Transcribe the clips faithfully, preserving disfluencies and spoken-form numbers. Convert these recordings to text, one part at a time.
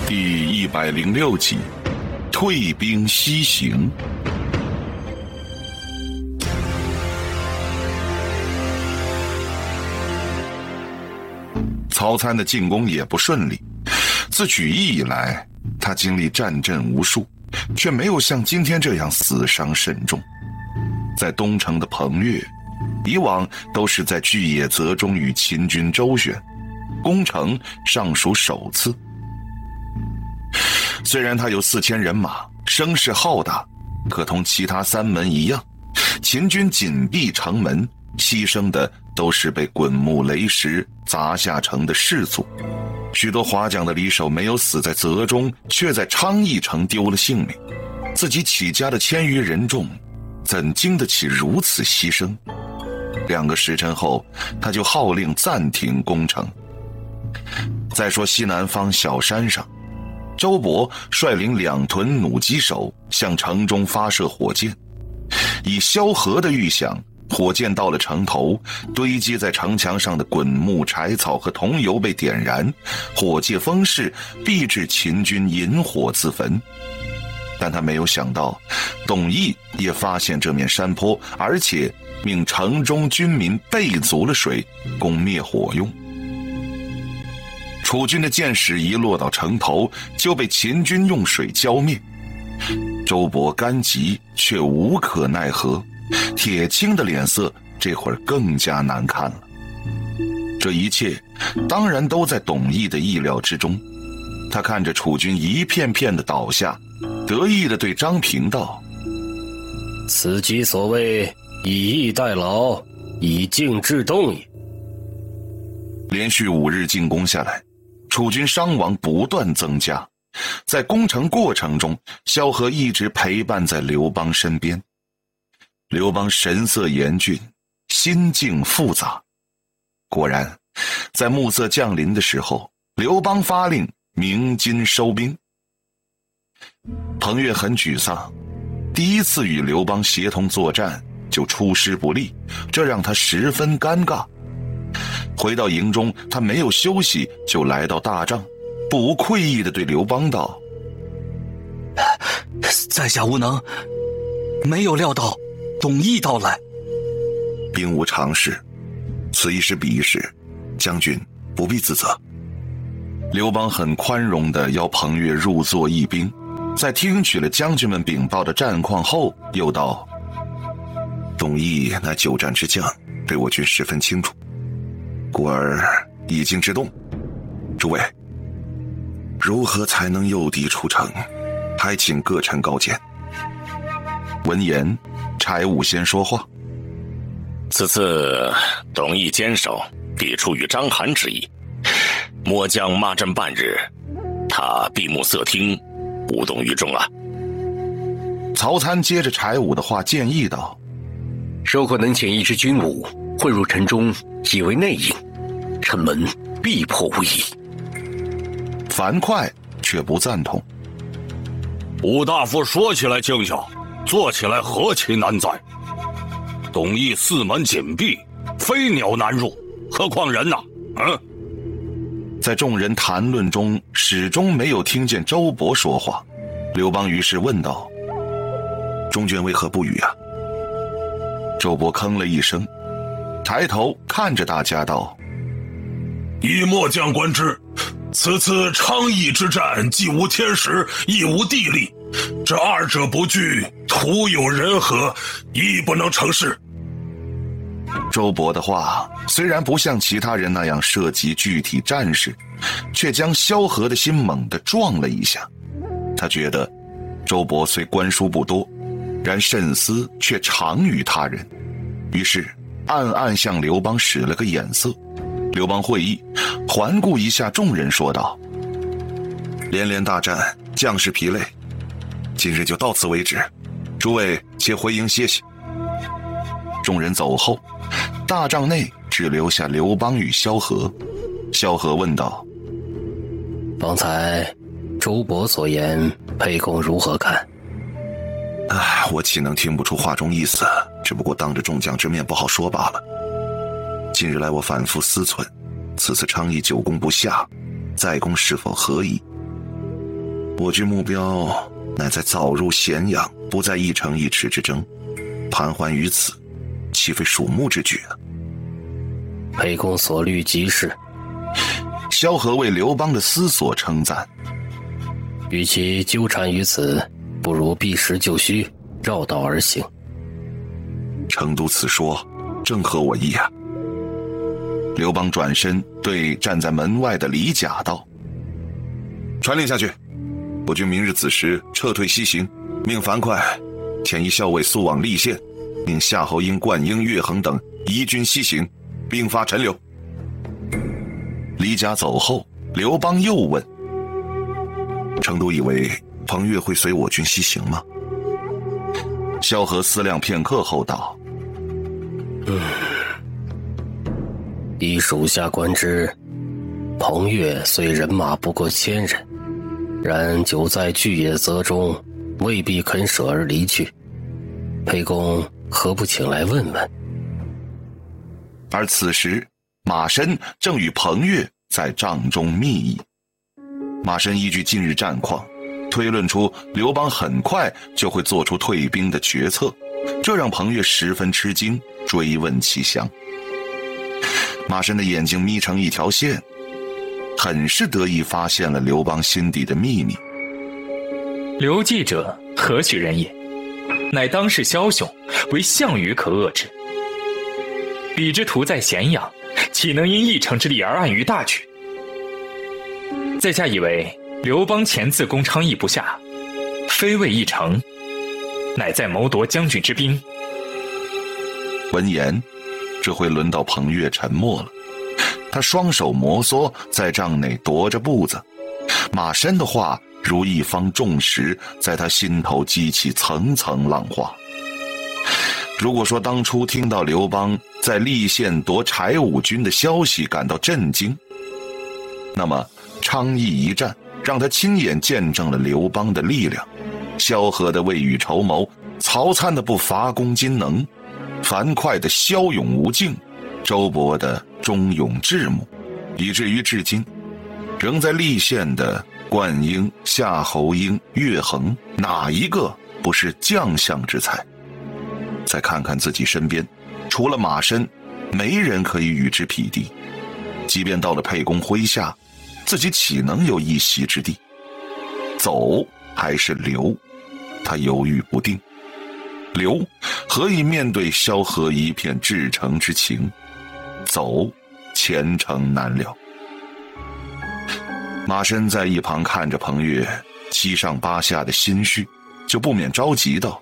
第一百零六集，退兵西行。曹参的进攻也不顺利，自举义以来，他经历战阵无数，却没有像今天这样死伤甚重。在东城的彭越，以往都是在巨野泽中与秦军周旋，攻城尚属首次。虽然他有四千人马，声势浩大，可同其他三门一样，秦军紧闭城门，牺牲的都是被滚木雷石砸下城的士卒。许多华将的离手没有死在泽中，却在昌邑城丢了性命。自己起家的千余人众，怎经得起如此牺牲？两个时辰后，他就号令暂停攻城。再说西南方小山上，周勃率领两屯弩机手向城中发射火箭，以萧何的预想，火箭到了城头，堆积在城墙上的滚木、柴草和桐油被点燃，火借风势，必致秦军引火自焚。但他没有想到，董翳也发现这面山坡，而且命城中军民备足了水，供灭火用。楚军的箭矢一落到城头，就被秦军用水浇灭。周勃干急，却无可奈何，铁青的脸色这会儿更加难看了。这一切当然都在董翳的意料之中。他看着楚军一片片的倒下，得意地对张平道： 此即所谓以逸待劳，以静制动也。 连续五日进攻下来，楚军伤亡不断增加。在攻城过程中，萧何一直陪伴在刘邦身边。刘邦神色严峻，心境复杂。果然，在暮色降临的时候，刘邦发令鸣金收兵。彭越很沮丧，第一次与刘邦协同作战就出师不利，这让他十分尴尬。回到营中，他没有休息，就来到大帐，不无愧意地对刘邦道： 在下无能，没有料到董翳到来。 兵无常事，此一时彼一时，将军不必自责。刘邦很宽容地邀彭越入座议兵，在听取了将军们禀报的战况后，又道：董翳乃久战之将，对我军十分清楚，故而已经之动。诸位，如何才能诱敌出城？还请各臣高见。闻言，柴武先说话： 此次董翳坚守，必出于章邯之意。末将骂阵半日，他闭目塞听，无动于衷啊。 曹参接着柴武的话建议道： 如果能遣一支军伍混入城中，以为内应，城门必破无疑。 樊哙却不赞同。 吴大夫说起来轻巧，做起来何其难哉。董翳四门紧闭，飞鸟难入，何况人呐、啊、嗯。 在众人谈论中，始终没有听见周勃说话。刘邦于是问道：中军为何不语啊？周勃吭了一声，抬头看着大家道： 以末将观之，此次昌邑之战，既无天时，亦无地利，这二者不具，徒有人和，亦不能成事。 周勃的话虽然不像其他人那样涉及具体战事，却将萧何的心猛地撞了一下。他觉得周勃虽官书不多，然慎思却长于他人，于是暗暗向刘邦使了个眼色。刘邦会意，环顾一下众人，说道：连连大战，将士疲累，今日就到此为止，诸位且回营歇息。众人走后，大帐内只留下刘邦与萧何。萧何问道： 方才周勃所言，沛公如何看？ 唉，我岂能听不出话中意思，只不过当着众将之面不好说罢了。近日来我反复思忖，此次昌邑久攻不下，再攻是否合宜？ 我军目标乃在早入咸阳，不在一城一池之争，盘桓于此，岂非鼠目之举啊？ 沛公所虑极是。 萧何为刘邦的思索称赞， 与其纠缠于此，不如避实就虚，绕道而行。 成都此说正合我意啊。刘邦转身对站在门外的李甲道：传令下去，我军明日子时撤退西行，命樊哙遣一校尉速往溧县，命夏侯婴、灌婴、乐衡等移军西行，并发陈留。李甲走后，刘邦又问：成都以为彭越会随我军西行吗？萧何思量片刻后道： 嗯，依属下观之，彭越虽人马不过千人，然久在巨野泽中，未必肯舍而离去。沛公何不请来问问？ 而此时马申正与彭越在帐中密议。马申依据近日战况，推论出刘邦很快就会做出退兵的决策，这让彭越十分吃惊，追问其详。马申的眼睛眯成一条线，很是得意发现了刘邦心底的秘密。 刘季者何许人也？乃当世枭雄，为项羽可遏之。彼之徒在咸阳，岂能因一城之力而暗于大局？在下以为刘邦前自攻昌邑不下，非为一城，乃在谋夺将军之兵。 闻言，这回轮到彭越沉默了，他双手摩挲在帐内踱着步子。马申的话如一方重石，在他心头激起层层浪花。如果说当初听到刘邦在溧县夺柴武军的消息感到震惊，那么昌邑一战让他亲眼见证了刘邦的力量，萧何的未雨绸缪，曹参的不伐功金能，樊哙的骁勇无尽，周勃的忠勇智谋，以至于至今仍在溧县的灌婴、夏侯婴、乐衡，哪一个不是将相之才？再看看自己身边，除了马申，没人可以与之匹敌。即便到了沛公麾下，自己岂能有一席之地？走还是留？他犹豫不定。留，何以面对萧何一片至诚之情？走，前程难料。马申在一旁看着彭越七上八下的心绪，就不免着急道：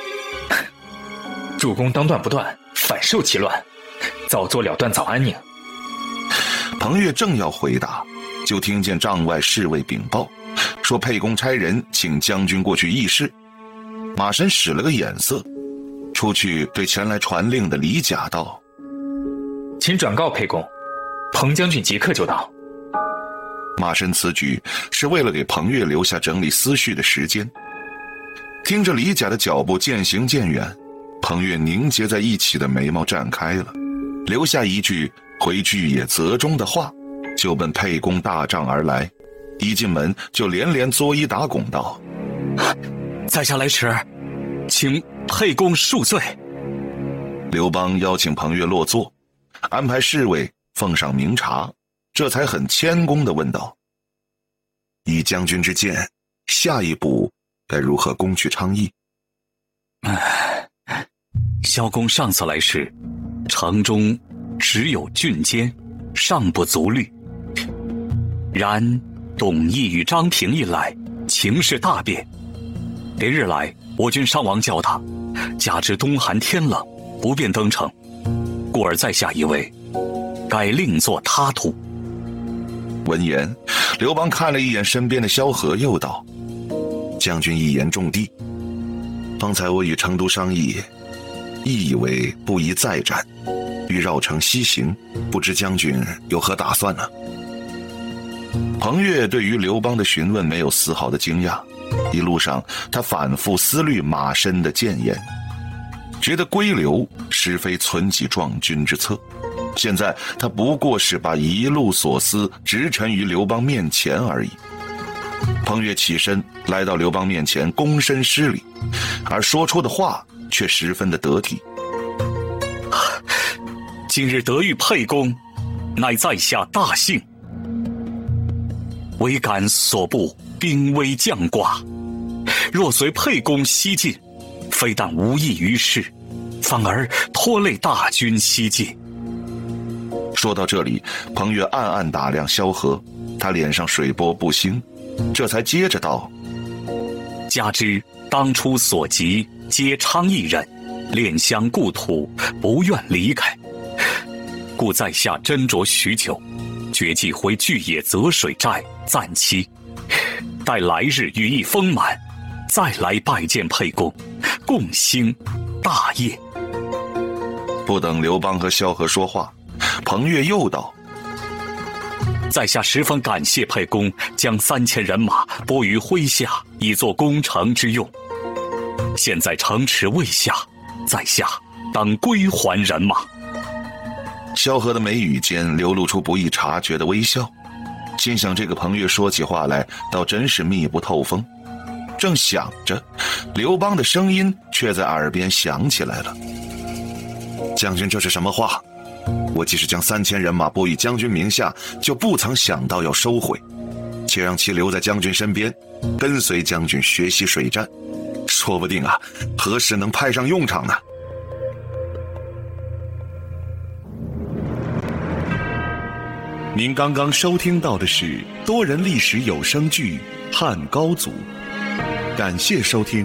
主公当断不断，反受其乱，早做了断早安宁。 彭越正要回答，就听见帐外侍卫禀报，说沛公差人请将军过去议事。马申使了个眼色，出去对前来传令的李甲道： 请转告沛公，彭将军即刻就到。 马申此举是为了给彭越留下整理思绪的时间。听着李甲的脚步渐行渐远，彭越凝结在一起的眉毛绽开了，留下一句回巨野泽中的话，就奔沛公大帐而来。一进门就连连作揖打拱道： 在下来迟，请沛公恕罪。 刘邦邀请彭越落座，安排侍卫奉上名茶，这才很谦恭地问道：以将军之见，下一步该如何攻取昌邑？ 唉，萧公上次来时，城中只有郡监，尚不足虑。然董翳与张平一来，情势大变。连日来，我军伤亡较大，加之冬寒天冷，不便登城，故而在下以为，该另作他途。 闻言，刘邦看了一眼身边的萧何，又道：将军一言中的。方才我与成都商议，亦以为不宜再战，欲绕城西行，不知将军有何打算呢？彭越对于刘邦的询问没有丝毫的惊讶，一路上他反复思虑马申的谏言，觉得归刘实非存己壮军之策。现在他不过是把一路所思直陈于刘邦面前而已。 彭越起身来到刘邦面前，躬身施礼，而说出的话却十分的得体。 今日得遇沛公，乃在下大幸。唯感所部兵危将寡，若随沛公西进，非但无益于事，反而拖累大军西进。 说到这里，彭越暗暗打量萧何，他脸上水波不兴，这才接着道： 加之当初所及，皆昌邑人，恋乡故土，不愿离开，故在下斟酌许久，决计回巨野泽水寨暂期，待来日羽翼丰满，再来拜见沛公，共兴大业。 不等刘邦和萧何说话，彭越又道： 在下十分感谢沛公将三千人马拨于麾下，以作攻城之用。现在城池未下，在下当归还人马。 萧何的眉宇间流露出不易察觉的微笑，心想这个彭越说起话来倒真是密不透风。正想着，刘邦的声音却在耳边响起来了：将军这是什么话？我即使将三千人马拨于将军名下，就不曾想到要收回，且让其留在将军身边，跟随将军学习水战，说不定啊，何时能派上用场呢？ 您刚刚收听到的是多人历史有声剧《汉高祖》，感谢收听。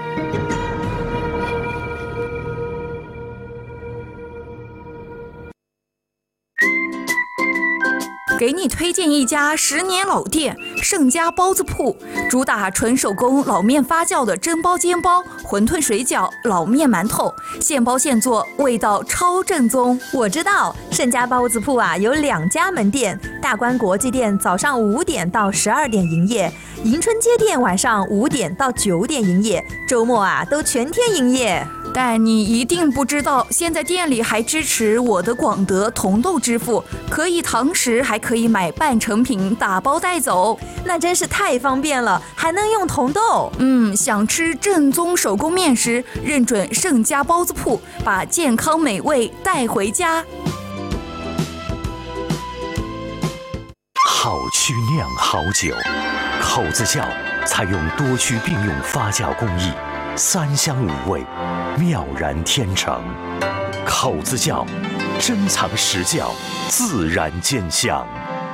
给你推荐一家十年老店盛家包子铺，主打纯手工老面发酵的蒸包煎包、馄饨水饺、老面馒头，现包现做，味道超正宗。 我知道盛家包子铺啊有两家门店，大观国际店早上五点到十二点营业，迎春街店晚上五点到九点营业，周末啊都全天营业。 但你一定不知道，现在店里还支持我的广德同豆支付，可以堂食，还可以买半成品打包带走， 那真是太方便了，还能用同豆。 嗯，想吃正宗手工面食，认准盛家包子铺，把健康美味带回家。 好曲酿好酒，口子窖采用多区并用发酵工艺，三香五味，妙然天成。口子窖，珍藏实窖，自然见香。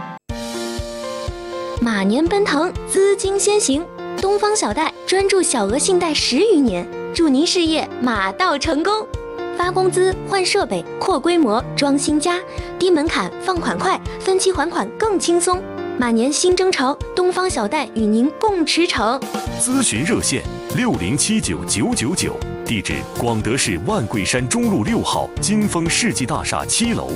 马年奔腾，资金先行。东方小贷专注小额信贷十余年，祝您事业马到成功。发工资、换设备、扩规模、装新家，低门槛，放款快，分期还款更轻松。马年新征程，东方小贷与您共驰骋。 咨询热线六零七九九九九，地址广德市万桂山中路六号金丰世纪大厦七楼。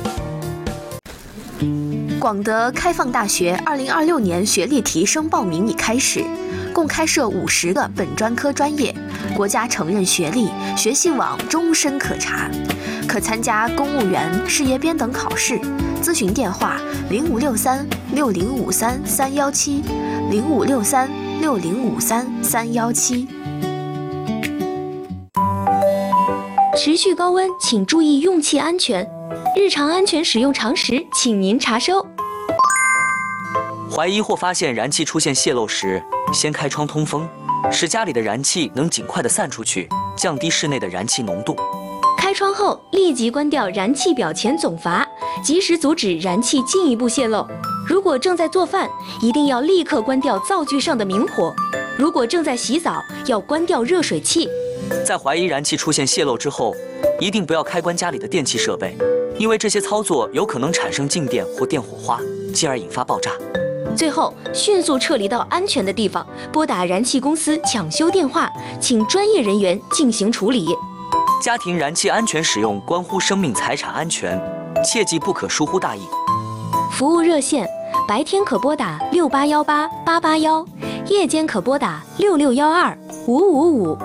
广德开放大学二零二六年学历提升报名已开始，共开设五十个本专科专业，国家承认学历，学习网终身可查，可参加公务员、事业编等考试。咨询电话零五六三六零五三三幺七零五六三六零五三三幺七。 持续高温，请注意用气安全。日常安全使用常识，请您查收。 怀疑或发现燃气出现泄漏时，先开窗通风，使家里的燃气能尽快的散出去，降低室内的燃气浓度。 开窗后立即关掉燃气表前总阀，及时阻止燃气进一步泄漏。如果正在做饭，一定要立刻关掉灶具上的明火；如果正在洗澡，要关掉热水器。 在怀疑燃气出现泄漏之后，一定不要开关家里的电气设备，因为这些操作有可能产生静电或电火花，继而引发爆炸。 最后，迅速撤离到安全的地方，拨打燃气公司抢修电话，请专业人员进行处理。 家庭燃气安全使用关乎生命财产安全，切记不可疏忽大意。 服务热线：白天可拨打六八幺八八八幺，夜间可拨打六六幺二五五五。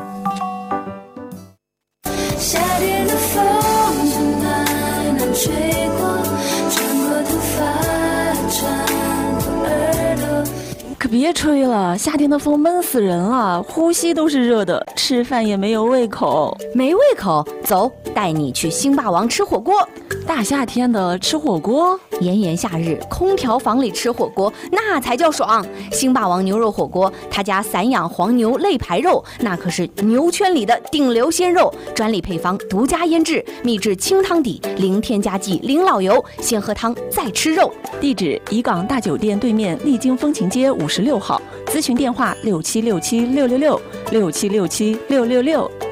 夏天的风从南南吹过，穿过头发，穿过耳朵。 可别吹了，夏天的风闷死人了，呼吸都是热的，吃饭也没有胃口。 没胃口？走，带你去星霸王吃火锅。 大夏天的吃火锅， 炎炎夏日，空调房里吃火锅那才叫爽。星霸王牛肉火锅，他家散养黄牛肋排肉，那可是牛圈里的顶流鲜肉，专利配方，独家腌制，秘制清汤底，零添加剂，零老油，先喝汤再吃肉。 地址：怡港大酒店对面丽晶风情街五十六号，咨询电话：六七六七六六六六七六七六六六。